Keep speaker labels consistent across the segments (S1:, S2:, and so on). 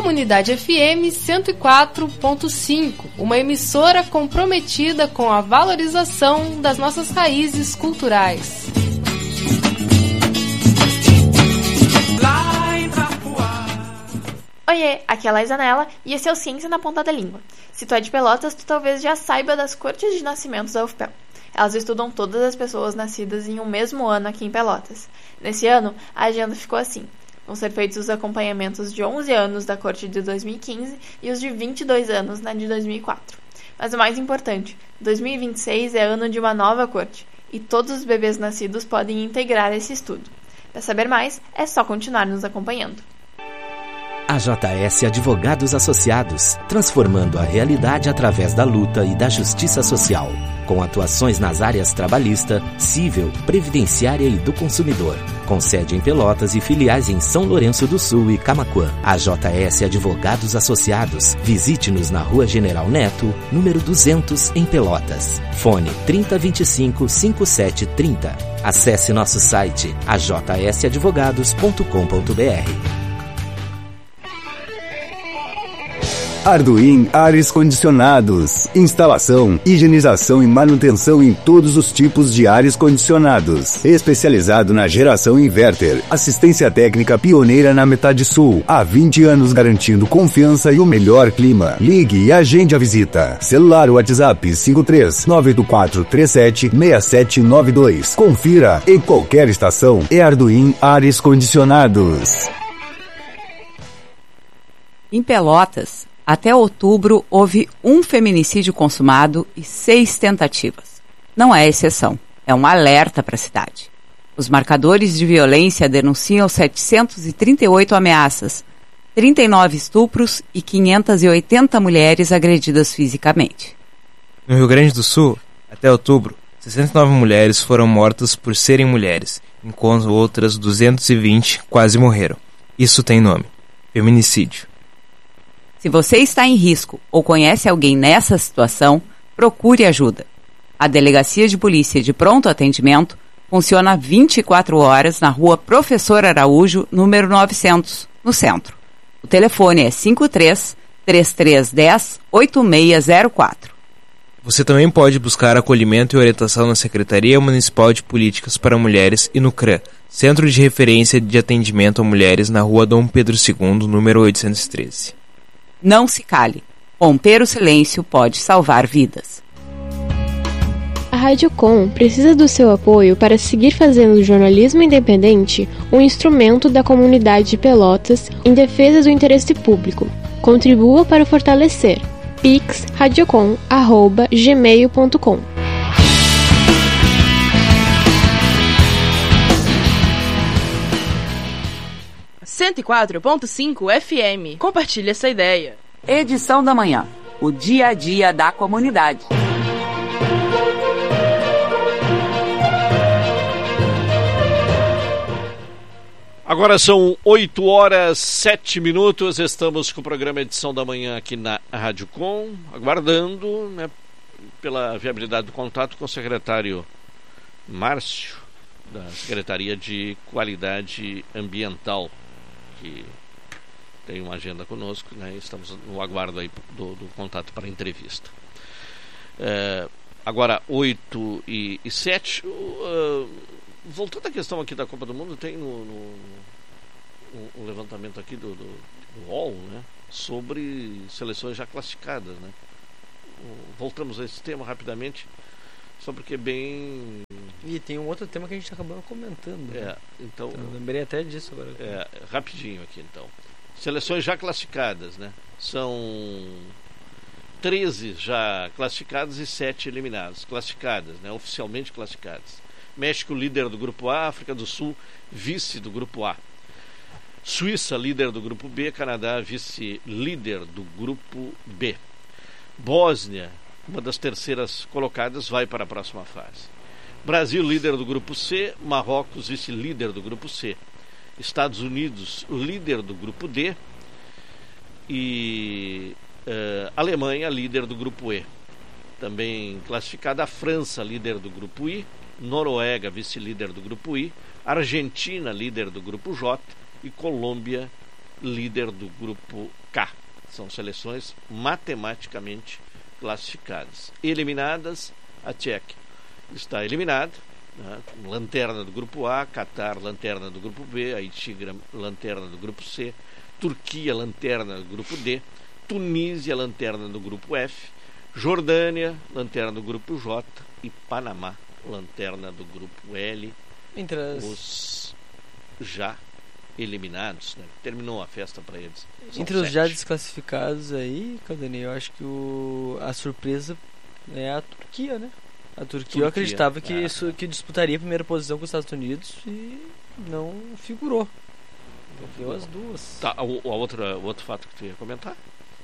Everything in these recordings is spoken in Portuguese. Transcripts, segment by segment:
S1: Comunidade FM 104.5, uma emissora comprometida com a valorização das nossas raízes culturais.
S2: Oiê, aqui é a Laís Anela e esse é o Ciência na Ponta da Língua. Se tu é de Pelotas, tu talvez já saiba das cortes de nascimentos da UFPEL. Elas estudam todas as pessoas nascidas em um mesmo ano aqui em Pelotas. Nesse ano, a agenda ficou assim. Vão ser feitos os acompanhamentos de 11 anos da corte de 2015 e os de 22 anos na de 2004. Mas o mais importante, 2026 é ano de uma nova corte e todos os bebês nascidos podem integrar esse estudo. Para saber mais, é só continuar nos acompanhando.
S3: AJS Advogados Associados, transformando a realidade através da luta e da justiça social, com atuações nas áreas trabalhista, civil, previdenciária e do consumidor, com sede em Pelotas e filiais em São Lourenço do Sul e Camaquã. AJS Advogados Associados, visite-nos na Rua General Neto, número 200, em Pelotas. Fone 3025-5730. Acesse nosso site ajsadvogados.com.br.
S4: Arduin Ares Condicionados. Instalação, higienização e manutenção em todos os tipos de ares condicionados. Especializado na geração inverter. Assistência técnica pioneira na metade sul. Há 20 anos garantindo confiança e o melhor clima. Ligue e agende a visita. Celular WhatsApp 53-9437-6792. Confira. Em qualquer estação é Arduin Ares Condicionados.
S5: Em Pelotas, até outubro, houve um feminicídio consumado e 6 tentativas. Não é exceção, é um alerta para a cidade. Os marcadores de violência denunciam 738 ameaças, 39 estupros e 580 mulheres agredidas fisicamente.
S6: No Rio Grande do Sul, até outubro, 69 mulheres foram mortas por serem mulheres, enquanto outras 220 quase morreram. Isso tem nome: feminicídio.
S5: Se você está em risco ou conhece alguém nessa situação, procure ajuda. A Delegacia de Polícia de Pronto Atendimento funciona 24 horas na Rua Professor Araújo, número 900, no centro. O telefone é 53-3310-8604.
S6: Você também pode buscar acolhimento e orientação na Secretaria Municipal de Políticas para Mulheres e no CRAM, Centro de Referência de Atendimento a Mulheres, na Rua Dom Pedro II, número 813.
S5: Não se cale. Romper o silêncio pode salvar vidas.
S7: A Rádio Com precisa do seu apoio para seguir fazendo o jornalismo independente um instrumento da comunidade de Pelotas em defesa do interesse público. Contribua para fortalecer. pix.radiocom@gmail.com
S8: 104.5 FM. Compartilhe essa ideia.
S5: Edição da manhã. O dia a dia da comunidade.
S9: Agora são 8h07. Estamos com o programa Edição da Manhã aqui na Rádio Com, aguardando, né, pela viabilidade do contato com o secretário Márcio, da Secretaria de Qualidade Ambiental, que tem uma agenda conosco, né? Estamos no aguardo aí do contato para a entrevista. Agora 8h07. Voltando à questão aqui da Copa do Mundo, tem um levantamento aqui do UOL, né, sobre seleções já classificadas, né? Voltamos a esse tema rapidamente, só porque é bem...
S10: E tem um outro tema que a gente acabou comentando.
S9: Né? Então,
S10: eu lembrei até disso agora.
S9: Rapidinho aqui, então. Seleções já classificadas, né? São 13 já classificadas e 7 eliminadas. Classificadas, né? Oficialmente classificadas. México, líder do grupo A. África do Sul, vice do grupo A. Suíça, líder do grupo B. Canadá, vice-líder do grupo B. Bósnia, uma das terceiras colocadas, vai para a próxima fase. Brasil, líder do grupo C. Marrocos, vice-líder do grupo C. Estados Unidos, líder do grupo D. E Alemanha, líder do grupo E. Também classificada a França, líder do grupo I. Noruega, vice-líder do grupo I. Argentina, líder do grupo J. E Colômbia, líder do grupo K. São seleções matematicamente classificadas. Eliminadas, a Tchequia está eliminada, né? Lanterna do grupo A, Catar, lanterna do grupo B, Haiti, lanterna do grupo C, Turquia, lanterna do grupo D, Tunísia, lanterna do grupo F, Jordânia, lanterna do grupo J e Panamá, lanterna do grupo L. Os já eliminados, né? Terminou a festa para eles.
S10: Entre os já desclassificados aí, Caldani, eu acho que a surpresa é a Turquia, né? A Turquia eu acreditava que disputaria a primeira posição com os Estados Unidos e não figurou. Deu as duas.
S9: Tá, o outro fato que tu ia comentar?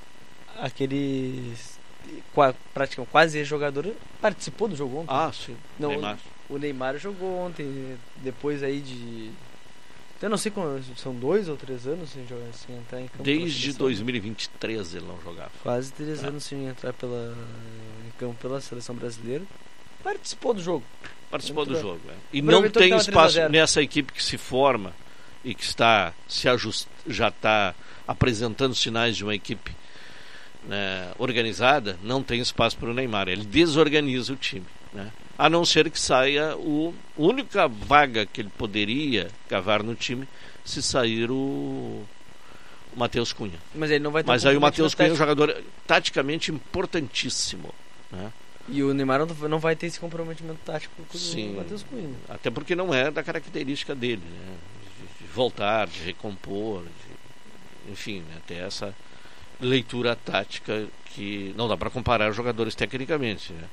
S10: Aquele praticamente quase jogador participou do jogo ontem.
S9: Ah, sim.
S10: Não,
S9: Neymar.
S10: O Neymar jogou ontem, depois aí de... Eu não sei quando, são 2 ou 3 anos sem entrar em campo.
S9: Desde 2023 ele não jogava.
S10: Quase 3 anos sem entrar em campo pela seleção brasileira. Participou do jogo.
S9: Participou do jogo, é. E não tem espaço nessa equipe que se forma e que está já está apresentando sinais de uma equipe, né, organizada. Não tem espaço para o Neymar. Ele desorganiza o time, né? A não ser que saia a única vaga que ele poderia cavar no time se sair o Matheus Cunha.
S10: Mas ele não vai ter.
S9: Mas aí o Matheus Cunha é um jogador taticamente importantíssimo, né?
S10: E o Neymar não vai ter esse comprometimento tático com o Matheus Cunha.
S9: Até porque não é da característica dele, né? De voltar, de recompor, enfim, né? Ter essa leitura tática que não dá para comparar jogadores tecnicamente, né?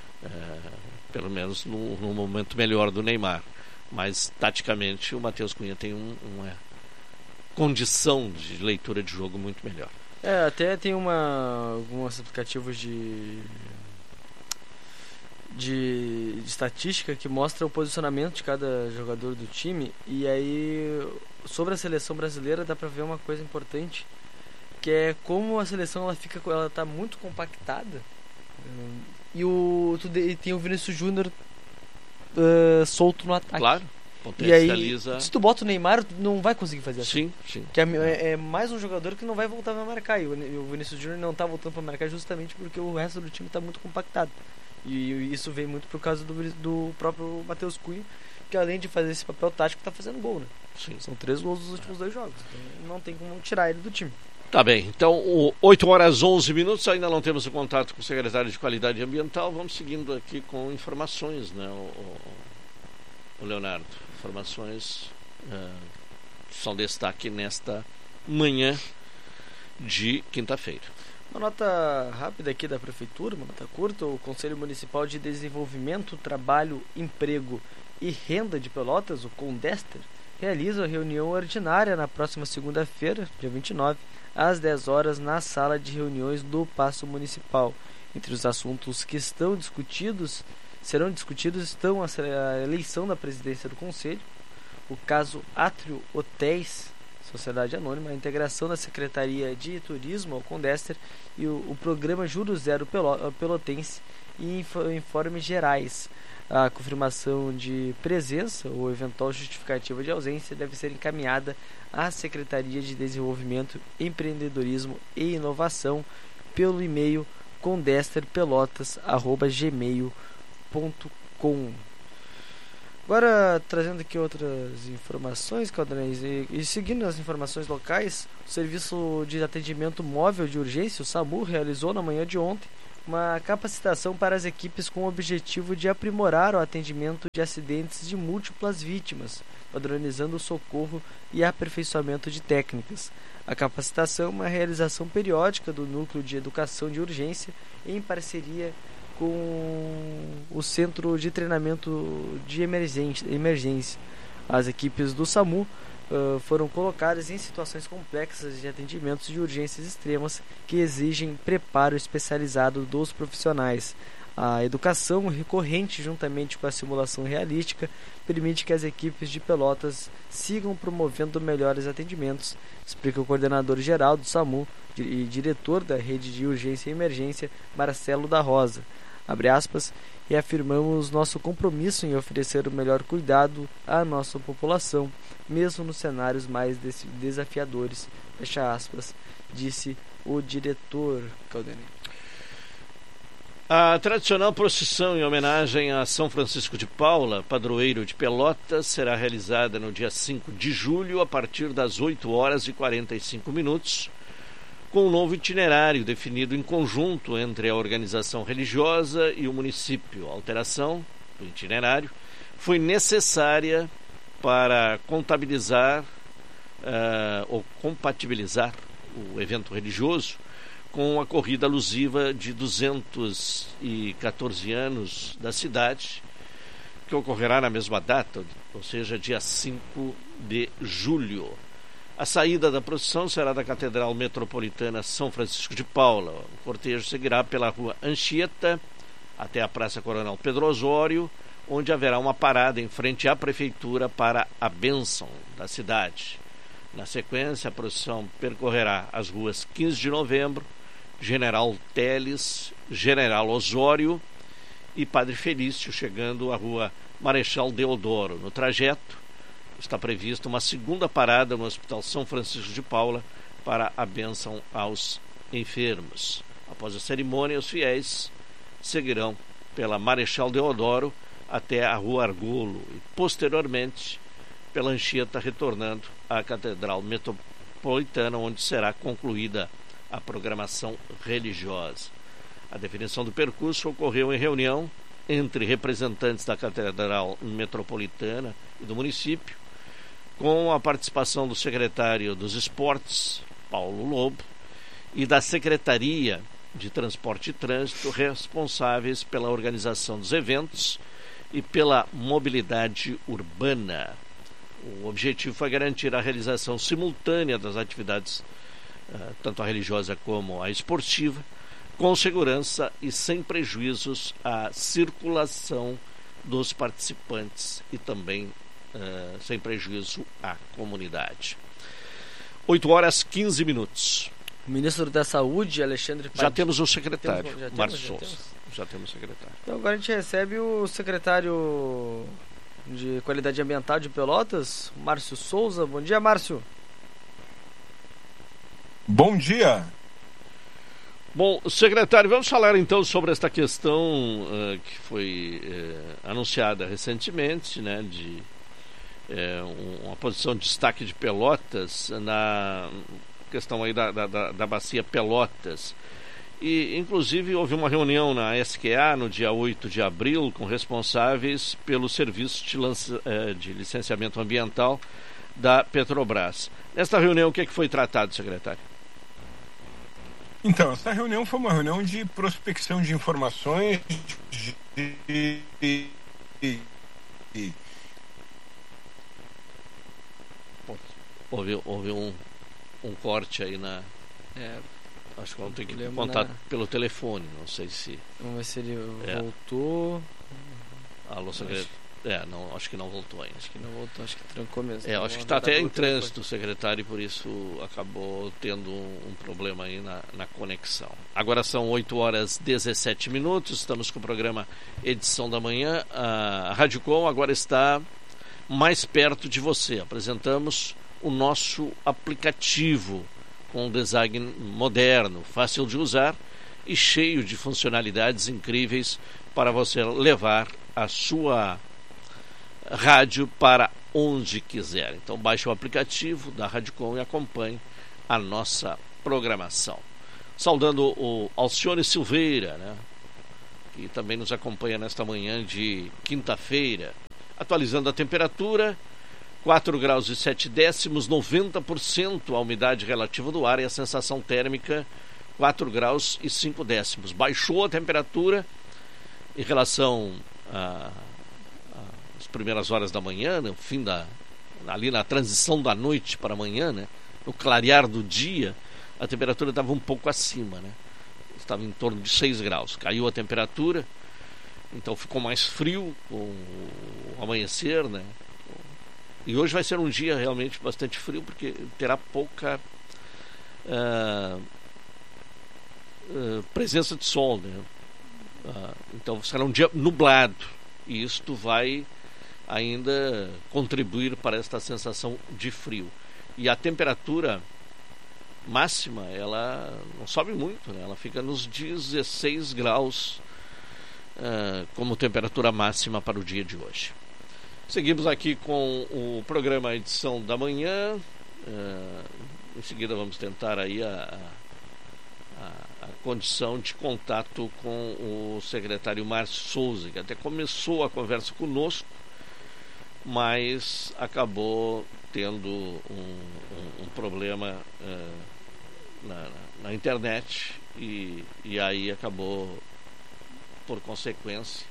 S9: Pelo menos no momento melhor do Neymar, mas taticamente o Matheus Cunha tem uma condição de leitura de jogo muito melhor.
S10: Até tem alguns aplicativos de estatística que mostra o posicionamento de cada jogador do time, e aí sobre a seleção brasileira dá para ver uma coisa importante, que é como a seleção ela tá muito compactada. E tem o Vinícius Júnior solto no ataque.
S9: Claro.
S10: E aí, se tu bota o Neymar, tu não vai conseguir fazer assim.
S9: Sim.
S10: Que é mais um jogador que não vai voltar a marcar. E o Vinícius Júnior não tá voltando para marcar justamente porque o resto do time tá muito compactado. E isso vem muito por causa do próprio Matheus Cunha, que além de fazer esse papel tático, tá fazendo gol, né?
S9: Sim.
S10: São 3 gols nos últimos 2 jogos. Então não tem como tirar ele do time.
S9: Tá bem, então 8h11, ainda não temos o contato com o secretário de Qualidade Ambiental. Vamos seguindo aqui com informações, né, o Leonardo. Informações que são destaque nesta manhã de quinta-feira.
S10: Uma nota rápida aqui da Prefeitura, uma nota curta. O Conselho Municipal de Desenvolvimento, Trabalho, Emprego e Renda de Pelotas, o CONDESTER, realiza a reunião ordinária na próxima segunda-feira, dia 29, às 10 horas, na sala de reuniões do Paço Municipal. Entre os assuntos que serão discutidos estão a eleição da presidência do Conselho, o caso Átrio Hotéis, Sociedade Anônima, a integração da Secretaria de Turismo ao CONDESTER e o programa Juro Zero Pelotense e informes gerais. A confirmação de presença ou eventual justificativa de ausência deve ser encaminhada à Secretaria de Desenvolvimento, Empreendedorismo e Inovação pelo e-mail condesterpelotas@gmail.com. Agora, trazendo aqui outras informações, Caldanês, e seguindo as informações locais, o Serviço de Atendimento Móvel de Urgência, o SAMU, realizou na manhã de ontem uma capacitação para as equipes com o objetivo de aprimorar o atendimento de acidentes de múltiplas vítimas, padronizando o socorro e aperfeiçoamento de técnicas. A capacitação é uma realização periódica do Núcleo de Educação de Urgência em parceria com o Centro de Treinamento de Emergência. As equipes do SAMU foram colocadas em situações complexas de atendimentos de urgências extremas que exigem preparo especializado dos profissionais. A educação recorrente, juntamente com a simulação realística, permite que as equipes de Pelotas sigam promovendo melhores atendimentos, explica o coordenador-geral do SAMU e diretor da Rede de Urgência e Emergência, Marcelo da Rosa. abre aspas, e afirmamos nosso compromisso em oferecer o melhor cuidado à nossa população, mesmo nos cenários mais desafiadores, fecha aspas, disse o diretor. Caldenei.
S9: A tradicional procissão em homenagem a São Francisco de Paula, padroeiro de Pelotas, será realizada no dia 5 de julho, a partir das 8 horas e 45 minutos, com um novo itinerário definido em conjunto entre a organização religiosa e o município. A alteração do itinerário foi necessária para contabilizar ou compatibilizar o evento religioso com a corrida alusiva de 214 anos da cidade, que ocorrerá na mesma data, ou seja, dia 5 de julho. A saída da procissão será da Catedral Metropolitana São Francisco de Paula. O cortejo seguirá pela Rua Anchieta até a Praça Coronel Pedro Osório, onde haverá uma parada em frente à Prefeitura para a bênção da cidade. Na sequência, a procissão percorrerá as ruas 15 de Novembro, General Teles, General Osório e Padre Felício, chegando à Rua Marechal Deodoro. No trajeto, está prevista uma segunda parada no Hospital São Francisco de Paula para a bênção aos enfermos. Após a cerimônia, os fiéis seguirão pela Marechal Deodoro até a Rua Argolo e, posteriormente, pela Anchieta, retornando à Catedral Metropolitana, onde será concluída a programação religiosa. A definição do percurso ocorreu em reunião entre representantes da Catedral Metropolitana e do município, com a participação do secretário dos Esportes, Paulo Lobo, e da Secretaria de Transporte e Trânsito, responsáveis pela organização dos eventos e pela mobilidade urbana. O objetivo foi garantir a realização simultânea das atividades, tanto a religiosa como a esportiva, com segurança e sem prejuízos à circulação dos participantes e também sem prejuízo à comunidade. 8 horas 15 minutos.
S10: O ministro da Saúde, Alexandre Padilha.
S9: Já temos o secretário, Márcio Souza. Já temos o secretário.
S10: Então agora a gente recebe o secretário de Qualidade Ambiental de Pelotas, Márcio Souza. Bom dia, Márcio.
S11: Bom dia.
S9: Bom, secretário, vamos falar então sobre esta questão que foi anunciada recentemente, né, de uma posição de destaque de Pelotas na questão aí da bacia Pelotas. E, inclusive, houve uma reunião na SQA no dia 8 de abril com responsáveis pelo serviço de licenciamento ambiental da Petrobras. Nesta reunião, o que foi tratado, secretário?
S11: Então, essa reunião foi uma reunião de prospecção de informações,
S9: Houve um corte aí na... acho que vamos ter que contar pelo telefone, não sei se...
S10: Vamos ver se ele voltou...
S9: Alô, secretário? Não, acho que não voltou ainda.
S10: Acho que não voltou, acho que trancou mesmo.
S9: Acho que está até em trânsito o secretário e por isso acabou tendo um problema aí na conexão. Agora são 8 horas 17 minutos, estamos com o programa Edição da Manhã. A Rádio Com agora está mais perto de você. Apresentamos o nosso aplicativo com um design moderno, fácil de usar e cheio de funcionalidades incríveis para você levar a sua rádio para onde quiser. Então baixe o aplicativo da Rádio Com e acompanhe a nossa programação. Saudando o Alcione Silveira, né, que também nos acompanha nesta manhã de quinta-feira. Atualizando a temperatura, 4 graus e 7 décimos, 90% a umidade relativa do ar e a sensação térmica 4 graus e 5 décimos. Baixou a temperatura em relação às primeiras horas da manhã, no fim ali na transição da noite para a manhã, né? No clarear do dia, a temperatura estava um pouco acima, né? Estava em torno de 6 graus. Caiu a temperatura, então ficou mais frio com o amanhecer, né? E hoje vai ser um dia realmente bastante frio, porque terá pouca presença de sol, né? Então será um dia nublado, e isto vai ainda contribuir para esta sensação de frio. E a temperatura máxima, ela não sobe muito, né? Ela fica nos 16 graus como temperatura máxima para o dia de hoje. Seguimos aqui com o programa Edição da Manhã. Em seguida vamos tentar aí a condição de contato com o secretário Márcio Souza, que até começou a conversa conosco, mas acabou tendo um problema na internet e aí acabou, por consequência,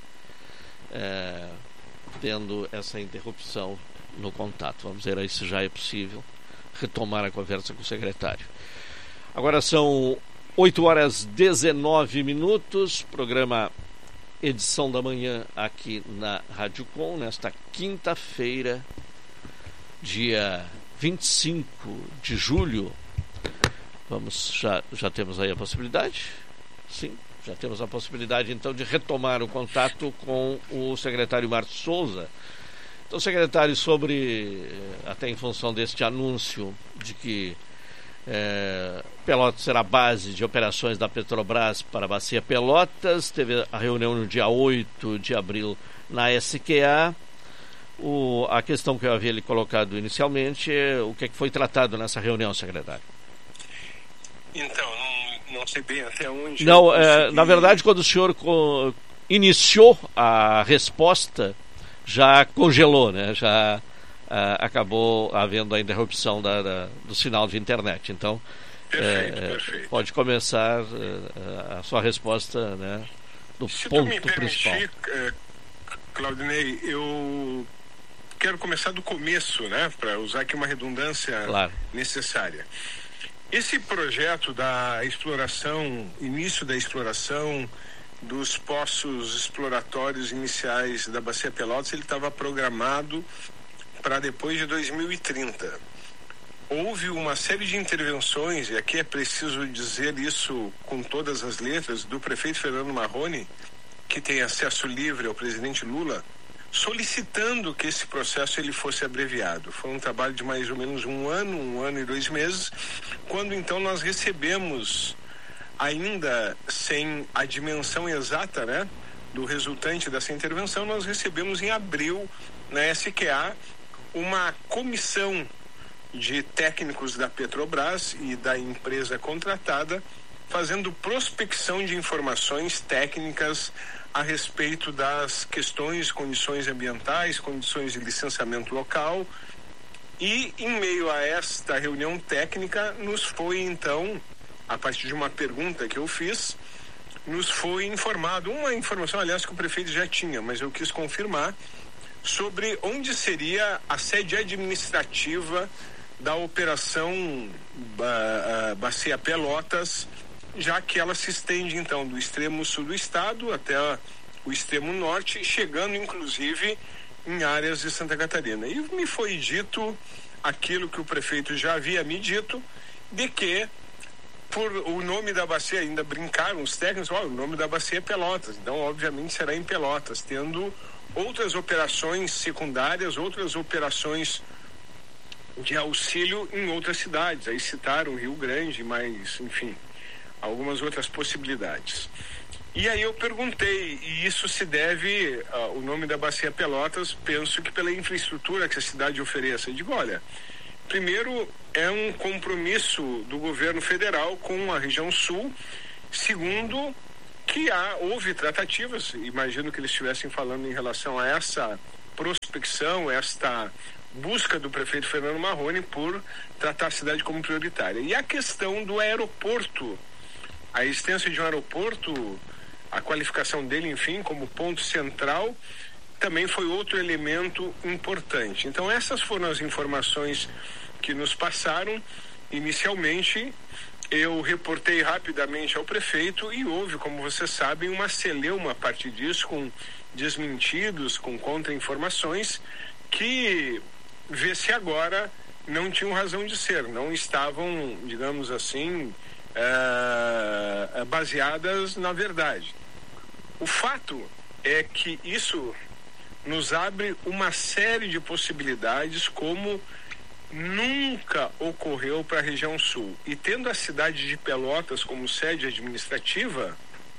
S9: tendo essa interrupção no contato. Vamos ver aí se já é possível retomar a conversa com o secretário. Agora são 8h19, programa Edição da Manhã aqui na Rádio Com, nesta quinta-feira, dia 25 de julho. Já temos aí a possibilidade? Sim, já temos a possibilidade então de retomar o contato com o secretário Márcio Souza. Então, secretário, até em função deste anúncio de que Pelotas será a base de operações da Petrobras para a Bacia Pelotas, teve a reunião no dia 8 de abril na SQA. A questão que eu havia lhe colocado inicialmente é o que foi tratado nessa reunião, secretário.
S11: Então, não sei bem até onde...
S9: Não, na verdade, quando o senhor iniciou a resposta, já congelou, né? Já acabou havendo a interrupção do sinal de internet. Então, perfeito. Pode começar a sua resposta, né, do
S11: Se
S9: ponto
S11: tu me
S9: principal.
S11: Claudinei, eu quero começar do começo, né, para usar aqui uma redundância necessária. Esse projeto da exploração, início da exploração dos poços exploratórios iniciais da Bacia Pelotas, ele estava programado para depois de 2030. Houve uma série de intervenções, e aqui é preciso dizer isso com todas as letras, do prefeito Fernando Marrone, que tem acesso livre ao presidente Lula, solicitando que esse processo ele fosse abreviado. Foi um trabalho de mais ou menos um ano e 2 meses, quando então nós recebemos, ainda sem a dimensão exata, né, do resultante dessa intervenção, nós recebemos em abril, na SQA, uma comissão de técnicos da Petrobras e da empresa contratada, fazendo prospecção de informações técnicas a respeito das questões, condições ambientais, condições de licenciamento local. E, em meio a esta reunião técnica, nos foi, então, a partir de uma pergunta que eu fiz, nos foi informado, uma informação, aliás, que o prefeito já tinha, mas eu quis confirmar, sobre onde seria a sede administrativa da operação Bacia Pelotas, já que ela se estende, então, do extremo sul do estado até o extremo norte, chegando, inclusive, em áreas de Santa Catarina. E me foi dito aquilo que o prefeito já havia me dito, de que, por o nome da bacia, ainda brincaram os técnicos, o nome da bacia é Pelotas, então, obviamente, será em Pelotas, tendo outras operações secundárias, outras operações de auxílio em outras cidades. Aí citaram Rio Grande, mas, enfim, algumas outras possibilidades. E aí eu perguntei, e isso se deve, o nome da Bacia Pelotas, penso que pela infraestrutura que a cidade ofereça. Eu digo, olha, primeiro é um compromisso do governo federal com a região sul, segundo, que houve tratativas, imagino que eles estivessem falando em relação a essa prospecção, esta busca do prefeito Fernando Marrone por tratar a cidade como prioritária. E a questão do aeroporto, a existência de um aeroporto, a qualificação dele, enfim, como ponto central, também foi outro elemento importante. Então essas foram as informações que nos passaram. Inicialmente, eu reportei rapidamente ao prefeito e houve, como vocês sabem, uma celeuma a partir disso, com desmentidos, com contra-informações, que, vê-se agora, não tinham razão de ser, não estavam, digamos assim, baseadas na verdade. O fato é que isso nos abre uma série de possibilidades como nunca ocorreu para a região sul. E tendo a cidade de Pelotas como sede administrativa,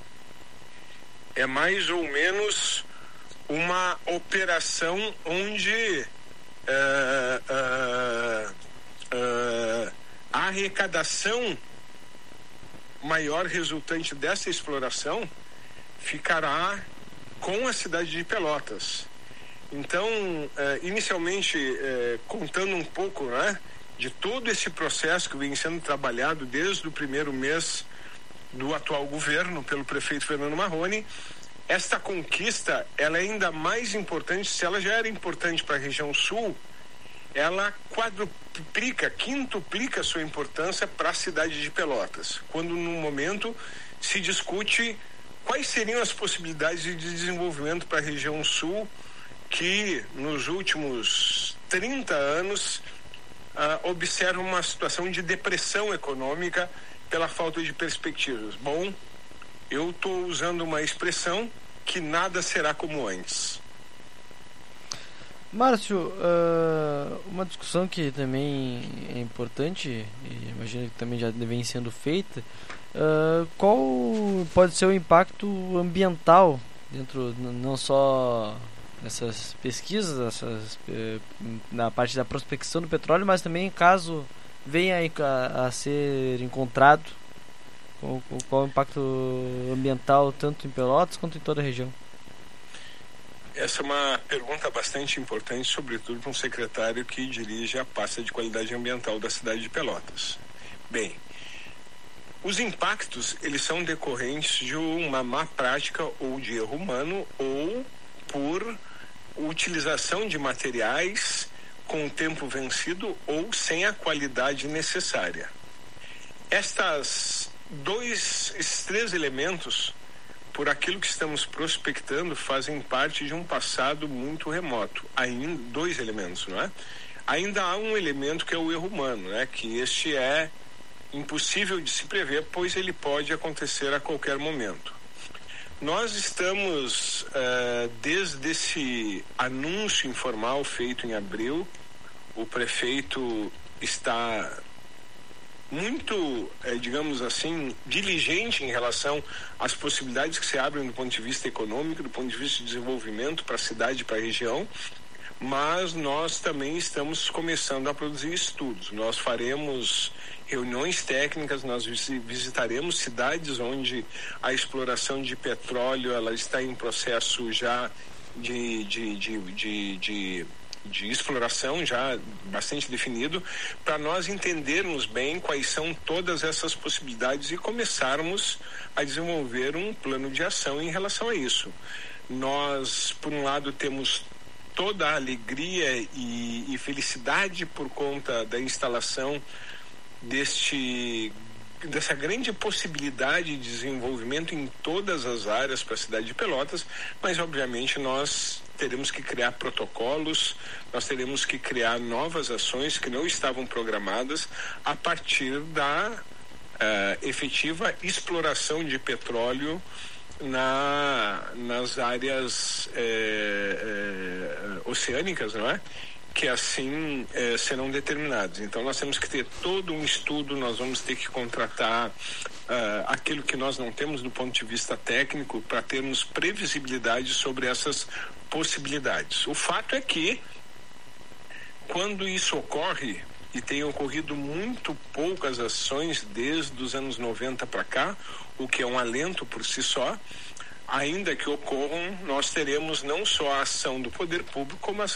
S11: é mais ou menos uma operação onde a arrecadação maior resultante dessa exploração ficará com a cidade de Pelotas. Então, inicialmente, contando um pouco, né, de todo esse processo que vem sendo trabalhado desde o primeiro mês do atual governo pelo prefeito Fernando Marrone, esta conquista ela é ainda mais importante. Se ela já era importante para a região sul, ela quadruplica, quintuplica a sua importância para a cidade de Pelotas, quando no momento se discute quais seriam as possibilidades de desenvolvimento para a região sul, que nos últimos 30 anos observa uma situação de depressão econômica pela falta de perspectivas. Bom, eu estou usando uma expressão que nada será como antes.
S10: Márcio, uma discussão que também é importante, e imagino que também já vem sendo feita, qual pode ser o impacto ambiental dentro, não só nessas pesquisas, na parte da prospecção do petróleo, mas também caso venha a ser encontrado, qual o impacto ambiental tanto em Pelotas quanto em toda a região?
S11: Essa é uma pergunta bastante importante, sobretudo para um secretário que dirige a pasta de qualidade ambiental da cidade de Pelotas. Bem, os impactos, eles são decorrentes de uma má prática ou de erro humano ou por utilização de materiais com o tempo vencido ou sem a qualidade necessária. Esses três elementos, por aquilo que estamos prospectando, fazem parte de um passado muito remoto. Ainda dois elementos, não é? Ainda há um elemento que é o erro humano, né? Que este é impossível de se prever, pois ele pode acontecer a qualquer momento. Nós estamos, desde esse anúncio informal feito em abril, o prefeito está muito, digamos assim, diligente em relação às possibilidades que se abrem do ponto de vista econômico, do ponto de vista de desenvolvimento para a cidade e para a região, mas nós também estamos começando a produzir estudos. Nós faremos reuniões técnicas, nós visitaremos cidades onde a exploração de petróleo ela está em processo já de exploração já bastante definido, para nós entendermos bem quais são todas essas possibilidades e começarmos a desenvolver um plano de ação em relação a isso. Nós, por um lado, temos toda a alegria e felicidade por conta da instalação dessa grande possibilidade de desenvolvimento em todas as áreas para a cidade de Pelotas, mas obviamente nós teremos que criar protocolos, nós teremos que criar novas ações que não estavam programadas a partir da efetiva exploração de petróleo nas áreas oceânicas, não é? Que assim serão determinados. Então nós temos que ter todo um estudo, nós vamos ter que contratar aquilo que nós não temos do ponto de vista técnico para termos previsibilidade sobre essas possibilidades. O fato é que quando isso ocorre, e tem ocorrido muito poucas ações desde os anos 90 para cá, o que é um alento por si só, ainda que ocorram, nós teremos não só a ação do poder público, como a ação